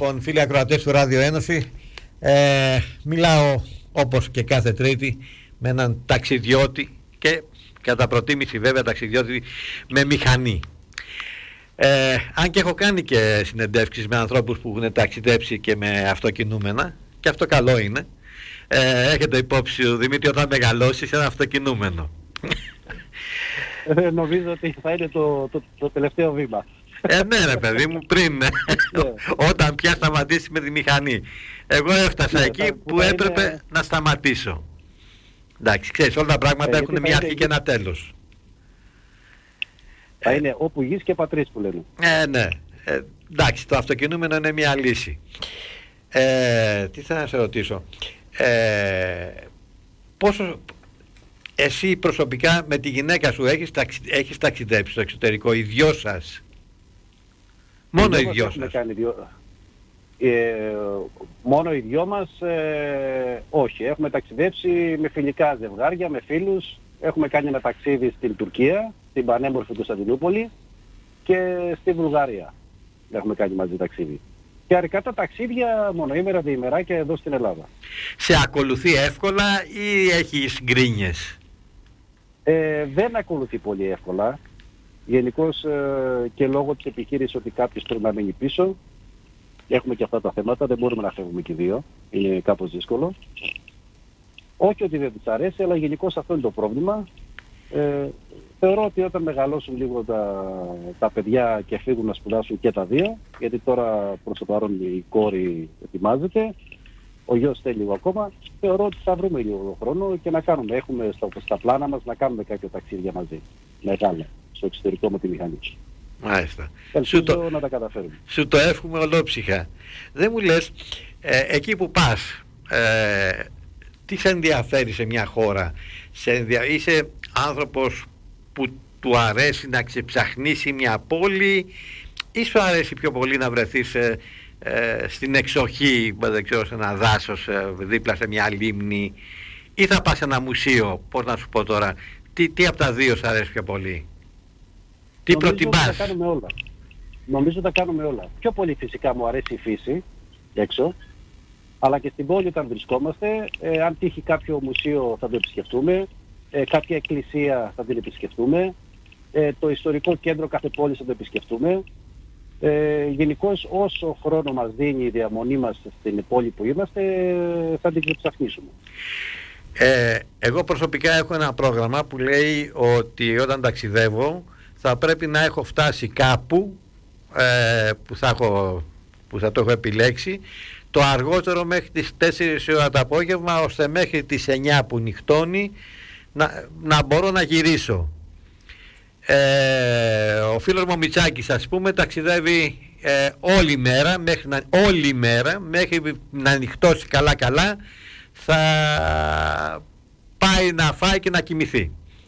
Λοιπόν, φίλοι ακροατές του Ράδιο Ένωση, μιλάω όπως και κάθε Τρίτη με έναν ταξιδιώτη και κατά προτίμηση βέβαια ταξιδιώτη με μηχανή. Αν και έχω κάνει και συνεντεύξεις με ανθρώπους που έχουν ταξιδέψει και με αυτοκινούμενα, και αυτό καλό είναι. Έχετε υπόψη, Δημήτρη, όταν μεγαλώσεις ένα αυτοκινούμενο. Νομίζω ότι θα είναι το τελευταίο βήμα. Ναι ρε παιδί μου, πριν, όταν πια σταματήσει με τη μηχανή. Εγώ έφτασα εκεί που έπρεπε να σταματήσω. Εντάξει, ξέρεις, όλα τα πράγματα έχουν μια αρχή και ένα τέλος. Θα είναι όπου γης και πατρίς που λένε. Ναι. Εντάξει, το αυτοκινούμενο είναι μια λύση. Τι θέλω να σε ρωτήσω. Πόσο εσύ προσωπικά με τη γυναίκα σου έχεις ταξιδέψει στο εξωτερικό, οι δυο σας? Μόνο οι δυο σας? Μόνο οι δυο μας, όχι. Έχουμε ταξιδέψει με φιλικά ζευγάρια, με φίλους. Έχουμε κάνει ένα ταξίδι στην Τουρκία, στην πανέμορφη Κωνσταντινούπολη και στη Βουλγαρία. Έχουμε κάνει μαζί ταξίδι. Και αρκετά τα ταξίδια μονοήμερα, διημεράκια εδώ στην Ελλάδα. Σε ακολουθεί εύκολα ή έχεις γκρίνιες? Δεν ακολουθεί πολύ εύκολα. Γενικώς και λόγω της επιχείρησης ότι κάποιος πρέπει να μείνει πίσω. Έχουμε και αυτά τα θέματα, δεν μπορούμε να φεύγουμε και δύο. Είναι κάπως δύσκολο. Όχι ότι δεν τους αρέσει, αλλά γενικώς αυτό είναι το πρόβλημα. Θεωρώ ότι όταν μεγαλώσουν λίγο τα παιδιά και φύγουν να σπουδάσουν και τα δύο, γιατί τώρα προς το παρόν η κόρη ετοιμάζεται, ο γιος θέλει λίγο ακόμα, θεωρώ ότι θα βρούμε λίγο χρόνο και να κάνουμε. Έχουμε στα πλάνα μας να κάνουμε κάποια ταξίδια μαζί. Μεγάλα, στο εξωτερικό με τη μηχανή. Μάλιστα. Ελπίζω να τα καταφέρουμε. Σου το εύχομαι ολόψυχα. Δεν μου λες, εκεί που πας, τι σε ενδιαφέρει σε μια χώρα? Είσαι άνθρωπος που του αρέσει να ξεψαχνίσει μια πόλη ή σου αρέσει πιο πολύ να βρεθείς στην εξοχή, δεν ξέρω, σε ένα δάσος δίπλα σε μια λίμνη, ή θα πας σε ένα μουσείο? Πώς να σου πω τώρα, τι από τα δύο σου αρέσει πιο πολύ? Τι προτιμάς? Νομίζω τα κάνουμε όλα. Πιο πολύ φυσικά μου αρέσει η φύση έξω, αλλά και στην πόλη όταν βρισκόμαστε, αν τύχει κάποιο μουσείο θα το επισκεφτούμε, κάποια εκκλησία θα την επισκεφτούμε, το ιστορικό κέντρο κάθε πόλης θα το επισκεφτούμε. Γενικώς όσο χρόνο μας δίνει η διαμονή μας στην πόλη που είμαστε, θα την ξεψαχνίσουμε. Εγώ προσωπικά έχω ένα πρόγραμμα που λέει ότι όταν ταξιδεύω θα πρέπει να έχω φτάσει κάπου που θα το έχω επιλέξει το αργότερο μέχρι τις 4 ώρα το απόγευμα, ώστε μέχρι τις 9 που νυχτώνει να μπορώ να γυρίσω. Ο φίλος μου ο Μητσάκης, ας πούμε, ταξιδεύει όλη μέρα μέχρι να νυχτώσει καλά, θα πάει να φάει και να κοιμηθεί.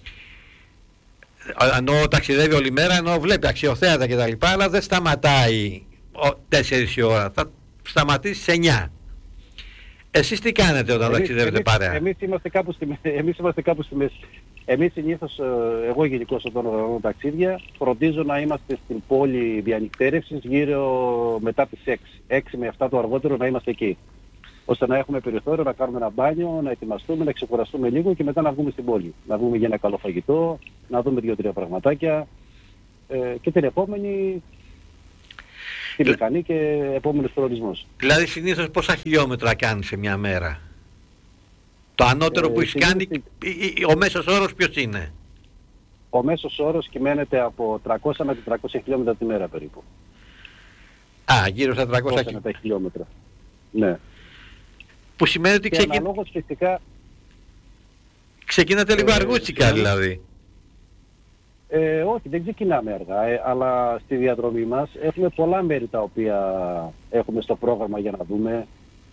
Ενώ ταξιδεύει όλη μέρα, ενώ βλέπει αξιοθέατα και τα λοιπά, αλλά δεν σταματάει 4 η ώρα, θα σταματήσει σε 9. Εσείς τι κάνετε όταν ταξιδεύετε παρέα? Εμείς είμαστε κάπου στη μέση. Εμείς συνήθως, εγώ γενικώς όταν οργανώνω ταξίδια, φροντίζω να είμαστε στην πόλη διανυκτέρευσης γύρω μετά τις 6 με 7 το αργότερο να είμαστε εκεί. Ώστε να έχουμε περιθώριο να κάνουμε ένα μπάνιο, να ετοιμαστούμε, να ξεκουραστούμε λίγο και μετά να βγούμε στην πόλη. Να βγούμε για ένα καλό φαγητό, να δούμε 2-3 πραγματάκια και την επόμενη τη μηχανή και επόμενος προορισμός. Δηλαδή συνήθως πόσα χιλιόμετρα κάνεις σε μια μέρα? Το ανώτερο που έχεις κάνει, ο μέσος όρος ποιος είναι? Ο μέσος όρος κυμαίνεται από 300 με 400 χιλιόμετρα τη μέρα περίπου. Γύρω στα 300 χιλιόμετρα. Ναι. Που σημαίνει ότι αναλόγως φυσικά ξεκινάτε λίγο αργούτσικα δηλαδή. Όχι, δεν ξεκινάμε αργά, αλλά στη διαδρομή μας έχουμε πολλά μέρη τα οποία έχουμε στο πρόγραμμα για να δούμε.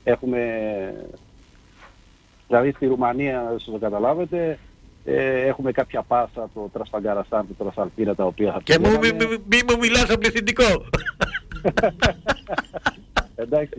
Δηλαδή στη Ρουμανία, όσο το καταλάβετε, έχουμε κάποια πάσα, το Τρασπαγκαραστάν, το Τρασαλπίνα, τα οποία θα και μη μου μιλάς στο πληθυντικό. Εντάξει.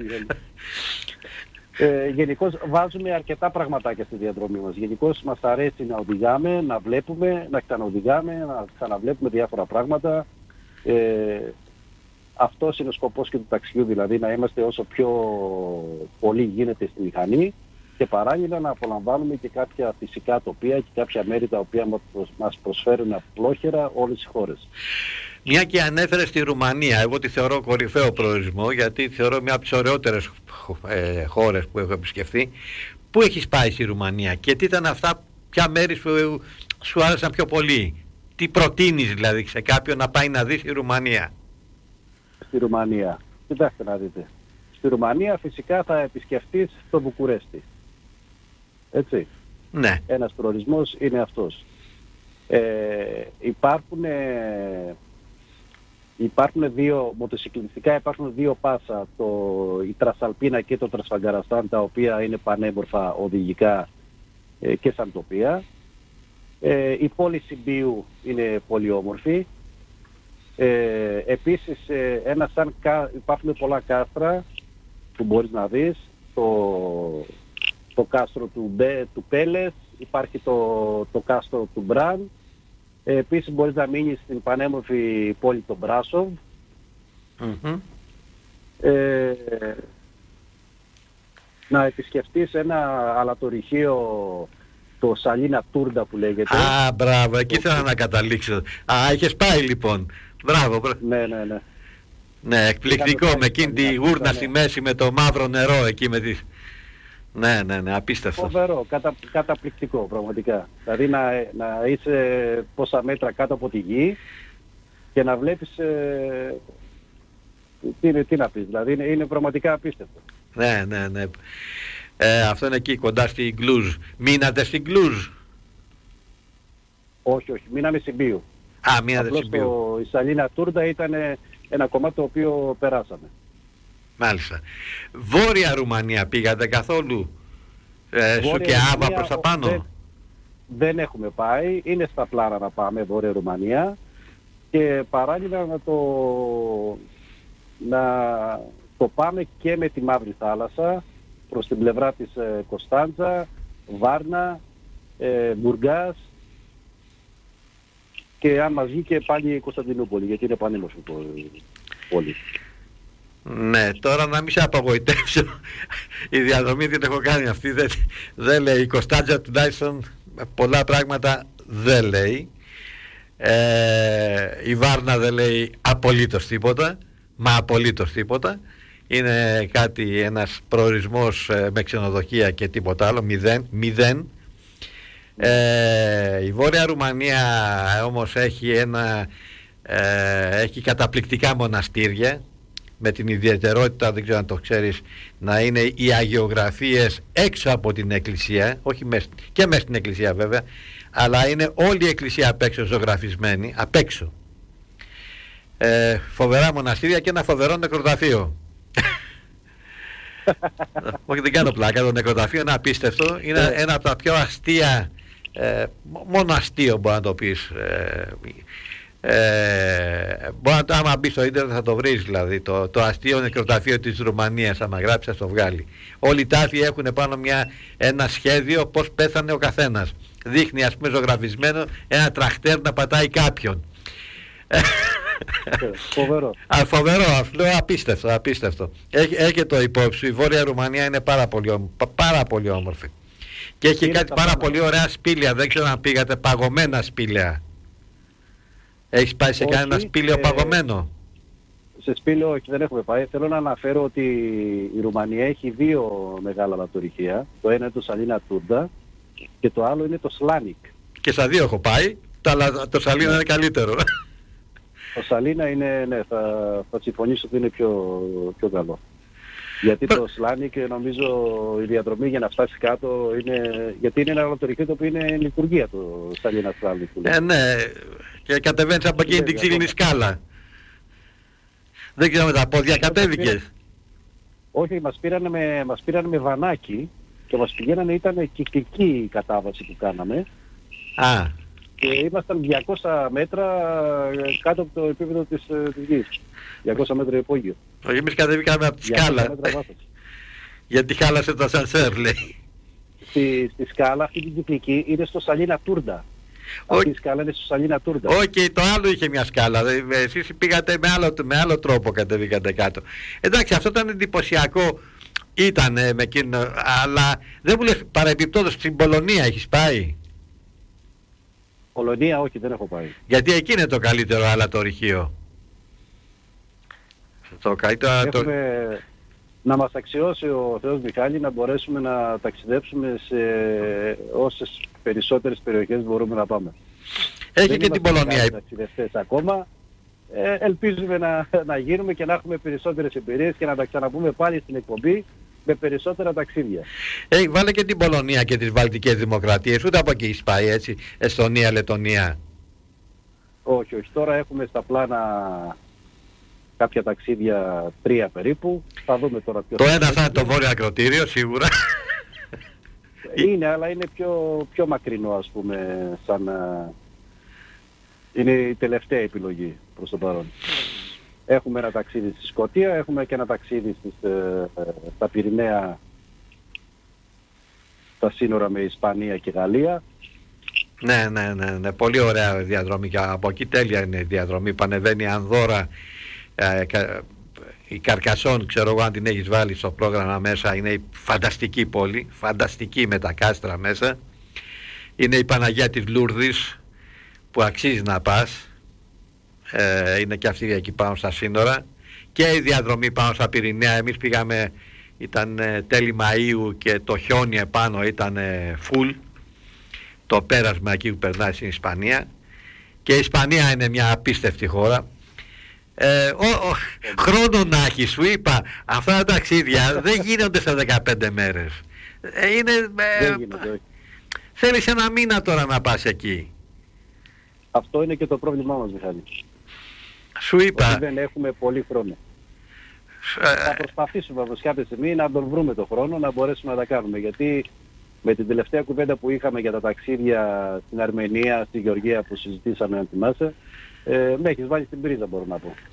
Γενικώς βάζουμε αρκετά πραγματάκια στη διαδρομή μας. Γενικώς μας αρέσει να οδηγάμε, να βλέπουμε, να ξαναοδηγάμε, να ξαναβλέπουμε διάφορα πράγματα. αυτός είναι ο σκοπός και του ταξιδιού, δηλαδή να είμαστε όσο πιο πολύ γίνεται στη μηχανή και παράλληλα να απολαμβάνουμε και κάποια φυσικά τοπία και κάποια μέρη τα οποία μας προσφέρουν απλόχερα όλες οι χώρες. Μια και ανέφερε στη Ρουμανία, εγώ τη θεωρώ κορυφαίο προορισμό, γιατί τη θεωρώ μια από τις ωραιότερες χώρες που έχω επισκεφθεί. Πού έχεις πάει στη Ρουμανία και τι ήταν αυτά, ποια μέρη σου άρεσαν πιο πολύ? Τι προτείνεις δηλαδή σε κάποιον να πάει να δει στη Ρουμανία? Στη Ρουμανία, κοιτάξτε να δείτε. Στη Ρουμανία φυσικά θα επισκεφτείς το Βουκουρέστι. Έτσι. Ναι. Ένας προορισμός είναι αυτός. Υπάρχουν δύο, μοτοσυκλιστικά υπάρχουν δύο πάσα, η Τρασαλπίνα και το Τρασφαγκαραστάν, τα οποία είναι πανέμορφα οδηγικά και σαν τοπία. Η πόλη Συμπίου είναι πολύ όμορφη. Επίσης υπάρχουν πολλά κάστρα που μπορείς να δεις. Το κάστρο του Πέλες, υπάρχει το κάστρο του Μπραν. Επίσης μπορείς να μείνεις στην πανέμορφη πόλη των Μπράσοβ. Να επισκεφτείς ένα αλατορυχείο, το Σαλίνα Τούρντα που λέγεται. Α, μπράβο, εκεί ήθελα να καταλήξω. Α, είχες πάει λοιπόν. Μπράβο. Ναι. Ναι, εκπληκτικό, με εκείνη τη γούρνα στη μέση με το μαύρο νερό εκεί με τις... Ναι, απίστευτο. Φοβερό, καταπληκτικό πραγματικά. Δηλαδή να είσαι πόσα μέτρα κάτω από τη γη και να βλέπεις τι να πεις, δηλαδή είναι πραγματικά απίστευτο. Ναι. Αυτό είναι εκεί κοντά στην Κλούζ. Μείνατε στην Κλούζ? Όχι, μείναμε στην Μπίου. Μείνατε στην Μπίου. Η Σαλίνα Τούρντα ήταν ένα κομμάτι το οποίο περάσαμε. Μάλιστα. Βόρεια Ρουμανία πήγατε καθόλου? Σου και Άβα προς τα πάνω? Δεν έχουμε πάει. Είναι στα πλάνα να πάμε Βόρεια Ρουμανία και παράλληλα να το πάμε και με τη Μαύρη Θάλασσα προς την πλευρά της Κωνσταντζα, Βάρνα, Μπουργκάς και αν μας βγει και πάλι η Κωνσταντινούπολη, γιατί είναι πανέμορφη πόλη. Ναι, τώρα να μην σε απογοητεύσω, η διαδρομή την έχω κάνει αυτή, δεν λέει. Η Κωνσταντζα τουλάχιστον πολλά πράγματα δεν λέει. Η Βάρνα δεν λέει απολύτως τίποτα, μα απολύτως τίποτα. Είναι ένας προορισμός με ξενοδοχεία και τίποτα άλλο, μηδέν. Η Βόρεια Ρουμανία όμως έχει καταπληκτικά μοναστήρια, με την ιδιαιτερότητα, δεν ξέρω αν το ξέρεις, να είναι οι αγιογραφίες έξω από την εκκλησία, όχι και μέσα στην εκκλησία βέβαια, αλλά είναι όλη η εκκλησία απ' έξω ζωγραφισμένη, απ' έξω. Φοβερά μοναστήρια και ένα φοβερό νεκροταφείο. Όχι, δεν κάνω πλάκα, το νεκροταφείο είναι απίστευτο, είναι ένα από τα πιο αστεία, μόνο αστείο μπορεί να το πεις. Άμα μπεις στο ίντερνετ θα το βρεις, δηλαδή το αστείο νεκροταφείο της Ρουμανίας, άμα γράψεις θα το βγάλει. Όλοι οι τάφοι έχουν πάνω ένα σχέδιο πως πέθανε ο καθένας. Δείχνει ας πούμε ζωγραφισμένο ένα τραχτέρ να πατάει κάποιον. Φοβερό, αυτό απίστευτο. Έχει το υπόψη, η Βόρεια Ρουμανία είναι πάρα πολύ όμορφη. Και έχει κάτι πάρα πολύ ωραία σπήλαια, δεν ξέρω αν πήγατε, παγωμένα σπήλαια. Έχεις πάει σε κανένα σπήλαιο παγωμένο? Σε σπήλαιο όχι, δεν έχουμε πάει. Θέλω να αναφέρω ότι η Ρουμανία έχει δύο μεγάλα αλατορυχεία. Το ένα είναι το Σαλίνα Τούρντα και το άλλο είναι το Σλάνικ. Και στα δύο έχω πάει, το Σαλίνα είναι καλύτερο. Το Σαλίνα είναι, ναι, θα συμφωνήσω ότι είναι πιο καλό. Γιατί το Σλάνικ νομίζω η διαδρομή για να φτάσει κάτω γιατί είναι ένα αλατορυχείο το οποίο είναι λειτουργία το Σαλίνα Σλάνικ. Ναι, και κατεβαίνεις από εκείνη την ξύλινη σκάλα. Δεν ξέρω με τα πόδια κατέβηκες? Όχι, μας πήρανε με βανάκι και μας πηγαίνανε, ήταν κυκλική η κατάβαση που κάναμε. Και ήμασταν 200 μέτρα κάτω από το επίπεδο της γης. 200 μέτρα υπόγειο. Όχι, εμείς κατέβηκαμε από τη σκάλα. Γιατί χάλασε το ασανσέρ, λέει. Στη σκάλα αυτή την κυκλική είναι στο Σαλίνα Τούρντα. Αυτή η σκάλα είναι στο Σαλίνα Τούρντα. Όχι, το άλλο είχε μια σκάλα. Εσείς πήγατε με άλλο τρόπο, κατεβήκατε κάτω. Εντάξει, αυτό ήταν εντυπωσιακό. Ήταν με εκείνο, αλλά δεν μου λες παραεπιπτόντως στην Πολωνία έχεις πάει? Πολωνία όχι, δεν έχω πάει. Γιατί εκεί είναι το καλύτερο αλατορυχείο. Το καλύτερο... Να μας αξιώσει ο Θεός Μιχάλη να μπορέσουμε να ταξιδέψουμε σε όσες περισσότερες περιοχές μπορούμε να πάμε. Έχει δεν και την Πολωνία. Ταξιδευτές ακόμα. Ελπίζουμε να γίνουμε και να έχουμε περισσότερες εμπειρίες και να τα ξαναπούμε πάλι στην εκπομπή με περισσότερα ταξίδια. Βάλε και την Πολωνία και τις Βαλτικές Δημοκρατίες, ούτε από εκεί έχεις πάει, έτσι, Εστονία, Λετονία. Όχι, τώρα έχουμε στα πλάνα κάποια ταξίδια 3 περίπου. Θα δούμε τώρα ποιο. Το ένα θα είναι το Βόρειο Ακροτήριο, σίγουρα. Είναι, αλλά είναι πιο μακρινό, ας πούμε, σαν... Είναι η τελευταία επιλογή προς το παρόν. Έχουμε ένα ταξίδι στη Σκωτία, έχουμε και ένα ταξίδι στα Πυρηναία, στα σύνορα με Ισπανία και Γαλλία. Ναι, πολύ ωραία διαδρομή και από εκεί τέλεια είναι η διαδρομή. Πανεβαίνει Ανδώρα, η Καρκασόν, ξέρω εγώ αν την έχεις βάλει στο πρόγραμμα μέσα, είναι η φανταστική πόλη, φανταστική με τα κάστρα μέσα. Είναι η Παναγία της Λούρδης που αξίζει να πας, είναι και αυτή εκεί πάνω στα σύνορα, και η διαδρομή πάνω στα Πυρηναία. Εμείς πήγαμε, ήταν τέλη Μαΐου και το χιόνι επάνω ήταν full, το πέρασμα εκεί που περνάει στην Ισπανία, και η Ισπανία είναι μια απίστευτη χώρα. Χρόνο να έχει, σου είπα, αυτά τα ταξίδια δεν γίνονται σε 15 μέρες. Θέλεις ένα μήνα τώρα να πας εκεί. Αυτό είναι και το πρόβλημά μας, Μιχάλη. Σου είπα. Ότι δεν έχουμε πολύ χρόνο. Θα προσπαθήσουμε από κάποια στιγμή να τον βρούμε το χρόνο, να μπορέσουμε να τα κάνουμε. Γιατί με την τελευταία κουβέντα που είχαμε για τα ταξίδια στην Αρμενία, στη Γεωργία που συζητήσαμε, αν θυμάσαι, με έχεις βάλει στην πρίζα, μπορώ να πω.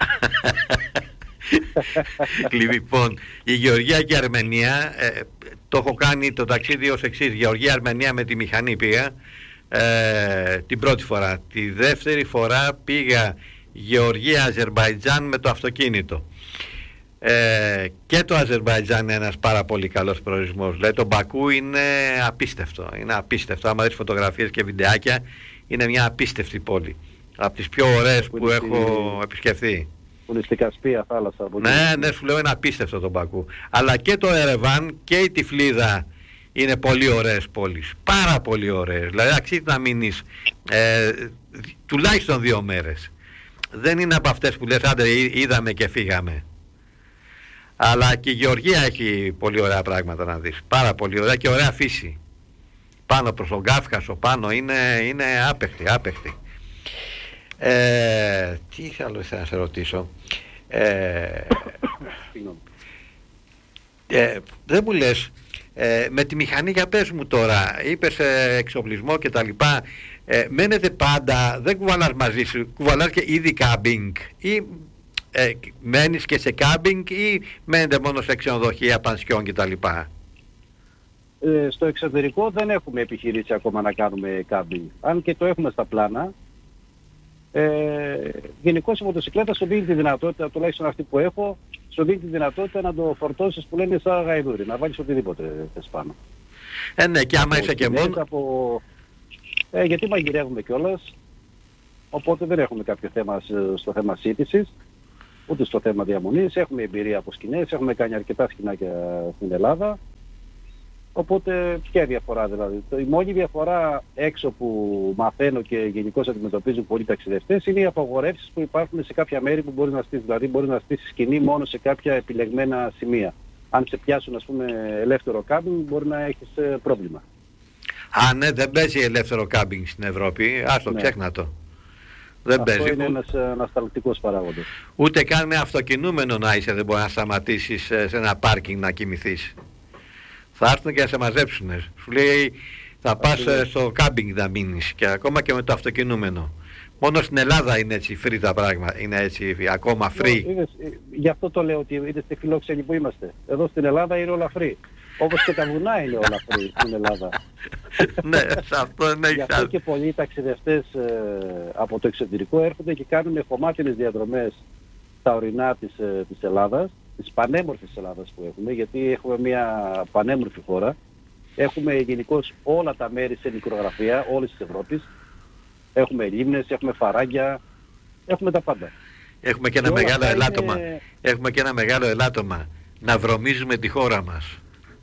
Λοιπόν, η Γεωργία και η Αρμενία, το έχω κάνει το ταξίδι ως εξής. Γεωργία-Αρμενία με τη μηχανή πήγα την πρώτη φορά. Τη δεύτερη φορά πήγα Γεωργία-Αζερμπαϊτζάν με το αυτοκίνητο. Και το Αζερμπαϊτζάν είναι ένας πάρα πολύ καλός προορισμός. Δηλαδή το Μπακού είναι απίστευτο. Είναι απίστευτο. Άμα δεις φωτογραφίες και βιντεάκια, είναι μια απίστευτη πόλη. Από τις πιο ωραίες που έχω επισκεφθεί. Που είναι στη Κασπία θάλασσα. Ναι, σου λέω είναι απίστευτο το Μπακού. Αλλά και το Ερεβάν και η Τυφλίδα είναι πολύ ωραίες πόλεις. Πάρα πολύ ωραίες. Δηλαδή αξίζει να μείνεις τουλάχιστον 2 μέρες. Δεν είναι από αυτές που λες άντε είδαμε και φύγαμε. Αλλά και η Γεωργία έχει πολύ ωραία πράγματα να δεις. Πάρα πολύ ωραία και ωραία φύση. Πάνω προς τον Κάφκασο, πάνω είναι άπεχτη. Τι άλλο ήθελα να σε ρωτήσω. Δεν μου λες, με τη μηχανή, για πες μου τώρα, είπες εξοπλισμό και τα λοιπά, μένετε πάντα, δεν κουβαλάς μαζί σου, κουβαλάς και ήδη κάμπινγκ, ή μένεις και σε κάμπινγκ, ή μένετε μόνο σε ξενοδοχεία, πανσιόν και τα λοιπά? Στο εξωτερικό δεν έχουμε επιχειρήσει ακόμα να κάνουμε κάμπινγκ, αν και το έχουμε στα πλάνα. Γενικώς η μοτοσυκλέτα σου δίνει τη δυνατότητα, τουλάχιστον αυτή που έχω, σου δίνει τη δυνατότητα να το φορτώσεις που λένε σαν γαϊδούρι, να βάλεις οτιδήποτε θες πάνω. Ναι, και άμα είσαι και μόνο. Γιατί μαγειρεύουμε κιόλας, οπότε δεν έχουμε κάποιο θέμα στο θέμα σύντησης, ούτε στο θέμα διαμονής. Έχουμε εμπειρία από σκηνές, έχουμε κάνει αρκετά σκηνάκια στην Ελλάδα. Οπότε ποια διαφορά δηλαδή? Η μόνη διαφορά έξω που μαθαίνω και γενικώς αντιμετωπίζουν πολλοί ταξιδευτές είναι οι απαγορεύσεις που υπάρχουν σε κάποια μέρη που μπορεί να στήσεις. Δηλαδή μπορεί να στήσεις σκηνή μόνο σε κάποια επιλεγμένα σημεία. Αν σε πιάσουν, ας πούμε, ελεύθερο κάμπινγκ, μπορεί να έχεις πρόβλημα. Α, ναι, δεν παίζει ελεύθερο κάμπινγκ στην Ευρώπη. Άστο, ξέχνα το. Δεν αυτό παίζει. Είναι ένας ανασταλτικός παράγοντας. Ούτε καν με αυτοκινούμενο να είσαι δεν μπορεί να σταματήσεις σε ένα πάρκινγκ να κοιμηθείς. Θα έρθουν και να σε μαζέψουν. Σου λέει θα πας στο κάμπινγκ να μείνεις, και ακόμα και με το αυτοκινούμενο. Μόνο στην Ελλάδα είναι έτσι free τα πράγματα, είναι έτσι ακόμα free. Γι' αυτό το λέω ότι είναι στη φιλόξενη που είμαστε. Εδώ στην Ελλάδα είναι όλα free. Όπως και τα βουνά είναι όλα free στην Ελλάδα. Ναι, σε αυτό είναι. Γι' αυτό και πολλοί ταξιδευτές από το εξωτερικό έρχονται και κάνουν χωμάτινες διαδρομές στα ορεινά της Ελλάδας, της πανέμορφης Ελλάδας που έχουμε, γιατί έχουμε μια πανέμορφη χώρα. Έχουμε γενικώς όλα τα μέρη σε μικρογραφία, όλης της Ευρώπης. Έχουμε λίμνες, έχουμε φαράγγια, έχουμε τα πάντα. Έχουμε και ένα μεγάλο ελάττωμα. Έχουμε και ένα μεγάλο ελάττωμα. Να βρωμίζουμε τη χώρα μας.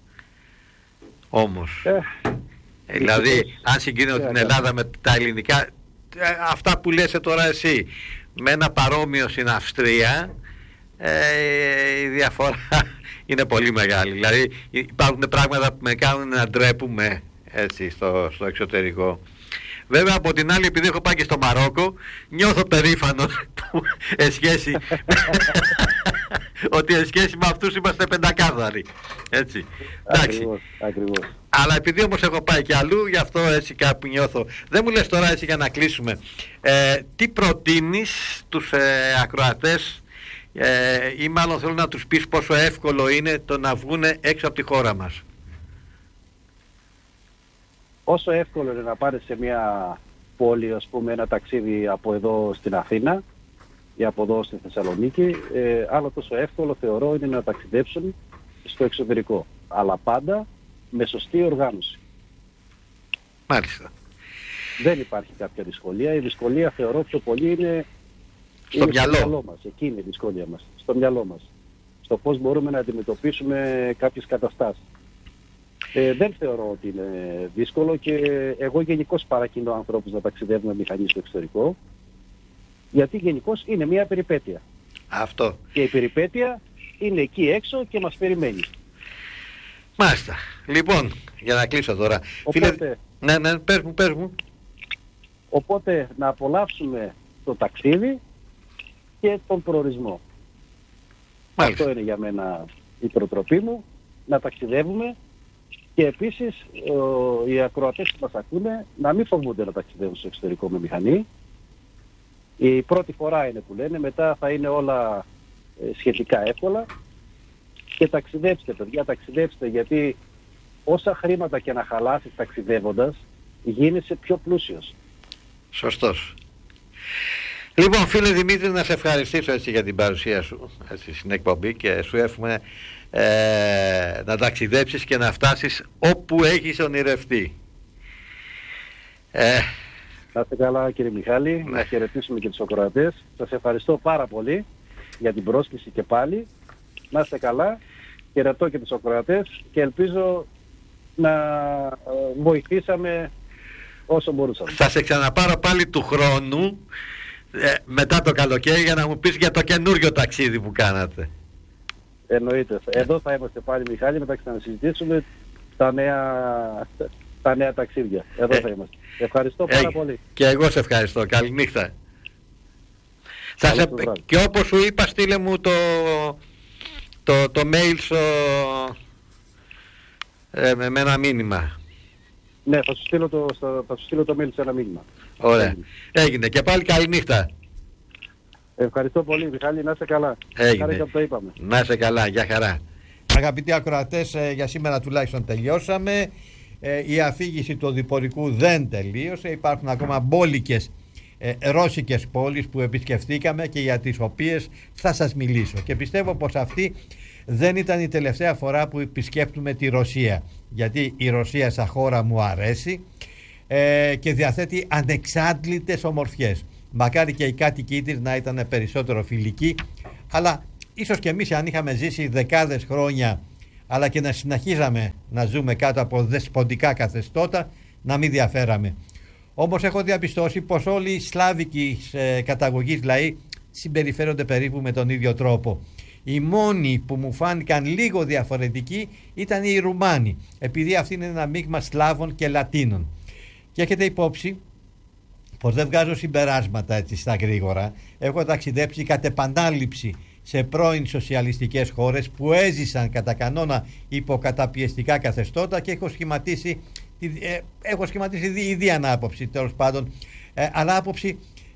Όμως. Δηλαδή, αν συγκρίνω την Ελλάδα με τα ελληνικά, αυτά που λες τώρα εσύ, με ένα παρόμοιο στην Αυστρία, η διαφορά είναι πολύ μεγάλη. Δηλαδή, υπάρχουν πράγματα που με κάνουν να ντρέπουμε έτσι στο εξωτερικό. Βέβαια από την άλλη, επειδή έχω πάει και στο Μαρόκο, νιώθω περήφανος που ότι εν σχέση με αυτούς είμαστε πεντακάθαροι. Έτσι. Ακριβώς. Αλλά επειδή όμως έχω πάει και αλλού, γι' αυτό έτσι κάπου νιώθω. Δεν μου λες τώρα έτσι για να κλείσουμε. Τι προτείνεις τους ακροατές ή μάλλον θέλω να τους πεις πόσο εύκολο είναι το να βγουν έξω από τη χώρα μας? Όσο εύκολο είναι να πάρεις σε μια πόλη, ας πούμε, ένα ταξίδι από εδώ στην Αθήνα ή από εδώ στη Θεσσαλονίκη, άλλο τόσο εύκολο θεωρώ είναι να ταξιδέψουν στο εξωτερικό. Αλλά πάντα με σωστή οργάνωση. Μάλιστα. Δεν υπάρχει κάποια δυσκολία. Η δυσκολία θεωρώ πιο πολύ είναι στο μυαλό μας. Εκεί είναι η δυσκολία μας. Στο μυαλό μας. Στο πώς μπορούμε να αντιμετωπίσουμε κάποιες καταστάσεις. Δεν θεωρώ ότι είναι δύσκολο και εγώ γενικώς παρακινώ ανθρώπους να ταξιδεύουν με μηχανή στο εξωτερικό, γιατί γενικώς είναι μια περιπέτεια. Αυτό. Και η περιπέτεια είναι εκεί έξω και μας περιμένει. Μάλιστα. Λοιπόν, για να κλείσω τώρα. Οπότε, ναι, πες μου. Οπότε να απολαύσουμε το ταξίδι και τον προορισμό. Μάλιστα. Αυτό είναι για μένα η προτροπή μου, να ταξιδεύουμε. Και επίσης οι ακροατές που μας ακούνε να μην φοβούνται να ταξιδεύουν στο εξωτερικό με μηχανή. Η πρώτη φορά είναι που λένε, μετά θα είναι όλα σχετικά εύκολα. Και ταξιδέψτε παιδιά, ταξιδέψτε, γιατί όσα χρήματα και να χαλάσεις ταξιδεύοντας, γίνεσαι πιο πλούσιος. Σωστός. Λοιπόν, φίλε Δημήτρη, να σε ευχαριστήσω έτσι για την παρουσία σου έτσι, στην εκπομπή και σου εύχομαι να ταξιδέψεις και να φτάσεις όπου έχεις ονειρευτεί. Να είστε καλά κύριε Μιχάλη, να χαιρετήσουμε και τους ακροατές. Σας ευχαριστώ πάρα πολύ για την πρόσκληση και πάλι. Να είστε καλά, χαιρετώ και τους ακροατές και ελπίζω να βοηθήσαμε όσο μπορούσαμε. Θα σε ξαναπάρω πάλι του χρόνου μετά το καλοκαίρι για να μου πεις για το καινούριο ταξίδι που κάνατε. Εννοείται. Εδώ θα είμαστε πάλι Μιχάλη, μετά ξανασυζητήσουμε τα νέα ταξίδια. Εδώ θα είμαστε. Ευχαριστώ πάρα πολύ. Και εγώ σε ευχαριστώ. Καληνύχτα. Και όπως σου είπα, στείλε μου το mail με ένα μήνυμα. Ναι, θα σου στείλω το mail σε ένα μήνυμα. Ωραία. Έγινε. Και πάλι καληνύχτα. Ευχαριστώ πολύ Μιχάλη, να είστε καλά. Έγινε. Το είπαμε. Να είστε καλά, γεια χαρά. Αγαπητοί ακροατές, για σήμερα τουλάχιστον τελειώσαμε. Η αφήγηση του οδηπορικού δεν τελείωσε. Υπάρχουν ακόμα μπόλικες ρώσικες πόλεις που επισκεφτήκαμε και για τις οποίες θα σας μιλήσω. Και πιστεύω πως αυτή δεν ήταν η τελευταία φορά που επισκέπτουμε τη Ρωσία. Γιατί η Ρωσία σαν χώρα μου αρέσει και διαθέτει ανεξάντλητες ομορφιές. Μακάρι και οι κάτοικοι της να ήταν περισσότερο φιλικοί, αλλά ίσως και εμείς αν είχαμε ζήσει δεκάδες χρόνια αλλά και να συνεχίζαμε να ζούμε κάτω από δεσποντικά καθεστώτα, να μην διαφέραμε. Όμως έχω διαπιστώσει πως όλοι οι σλάβικοι καταγωγής λαοί συμπεριφέρονται περίπου με τον ίδιο τρόπο. Οι μόνοι που μου φάνηκαν λίγο διαφορετικοί ήταν οι Ρουμάνοι, επειδή αυτοί είναι ένα μείγμα Σλάβων και Λατίνων. Και έχετε υπόψη πως δεν βγάζω συμπεράσματα έτσι στα γρήγορα. Έχω ταξιδέψει κατ' επανάληψη σε πρώην σοσιαλιστικές χώρες που έζησαν κατά κανόνα υποκαταπιεστικά καθεστώτα και έχω σχηματίσει ήδη ανάποψη, τέλος πάντων, αλλά άποψη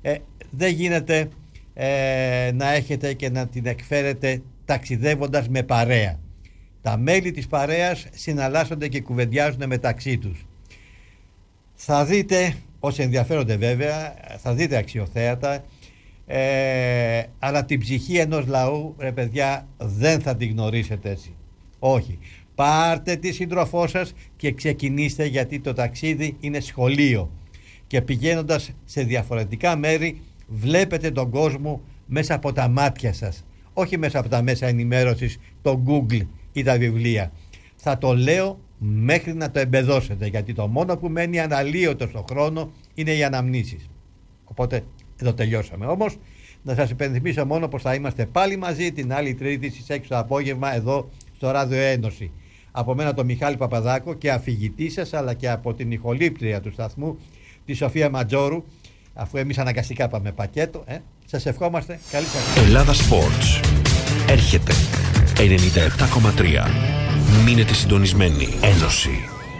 δεν γίνεται να έχετε και να την εκφέρετε ταξιδεύοντας με παρέα. Τα μέλη της παρέας συναλλάσσονται και κουβεντιάζουν μεταξύ τους. Θα δείτε, όσοι ενδιαφέρονται βέβαια, θα δείτε αξιοθέατα, αλλά την ψυχή ενός λαού, ρε παιδιά, δεν θα την γνωρίσετε έτσι. Όχι. Πάρτε τη σύντροφό σας και ξεκινήστε, γιατί το ταξίδι είναι σχολείο. Και πηγαίνοντας σε διαφορετικά μέρη, βλέπετε τον κόσμο μέσα από τα μάτια σας. Όχι μέσα από τα μέσα ενημέρωσης, το Google ή τα βιβλία. Θα το λέω μέχρι να το εμπεδώσετε, γιατί το μόνο που μένει αναλύωτο στον χρόνο είναι οι αναμνήσεις. Οπότε εδώ τελειώσαμε. Όμως να σας υπενθυμίσω μόνο πως θα είμαστε πάλι μαζί την άλλη Τρίτη στις 6 το απόγευμα εδώ στο Ράδιο Ένωση. Από μένα τον Μιχάλη Παπαδάκο και αφηγητή σας, αλλά και από την ηχολήπτρια του σταθμού, τη Σοφία Ματζόρου, αφού εμείς αναγκαστικά πάμε πακέτο. Σας ευχόμαστε καλή σας. Ελλάδα Sports έρχεται 97,3. Μείνετε συντονισμένοι. Ένωση.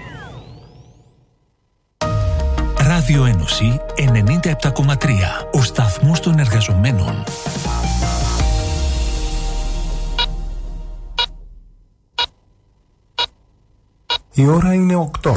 Ράδιο Ένωση 97,3. Ο σταθμός των εργαζομένων. Η ώρα είναι 8.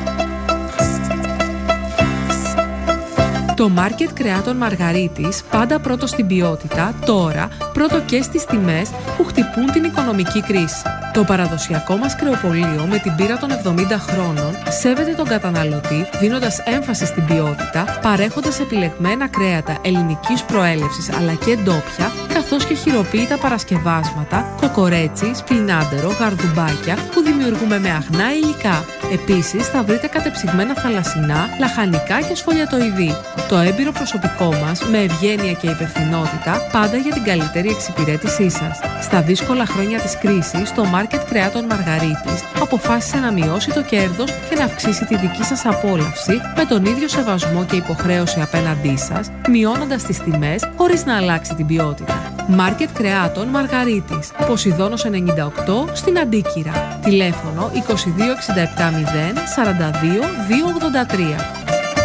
Το μάρκετ κρεάτων Μαργαρίτης, πάντα πρώτο στην ποιότητα, τώρα πρώτο και στις τιμές που χτυπούν την οικονομική κρίση. Το παραδοσιακό μας κρεοπωλείο με την πείρα των 70 χρόνων σέβεται τον καταναλωτή, δίνοντας έμφαση στην ποιότητα, παρέχοντας επιλεγμένα κρέατα ελληνικής προέλευσης αλλά και ντόπια, καθώς και χειροποίητα παρασκευάσματα, κοκορέτσι, σπινάντερο, γαρδουμπάκια που δημιουργούμε με αγνά υλικά. Επίσης θα βρείτε κατεψυγμένα θαλασσινά, λαχανικά και σφολιατοειδή. Το έμπειρο προσωπικό μας, με ευγένεια και υπευθυνότητα, πάντα για την καλύτερη εξυπηρέτησή σας. Στα δύσκολα χρόνια της κρίσης, το μάρκετ κρεάτων Μαργαρίτης αποφάσισε να μειώσει το κέρδος και να αυξήσει τη δική σας απόλαυση με τον ίδιο σεβασμό και υποχρέωση απέναντί σας, μειώνοντας τις τιμές χωρίς να αλλάξει την ποιότητα. Μάρκετ κρεάτων Μαργαρίτης, Ποσειδώνος 98 στην Αντίκυρα. Τηλέφωνο 22 67 0 42 283.